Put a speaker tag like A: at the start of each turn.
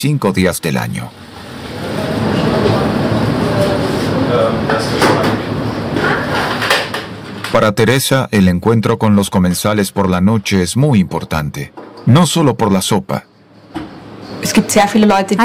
A: 5 días del año. Para Teresa, el encuentro con los comensales por la noche es muy importante. No solo por la sopa.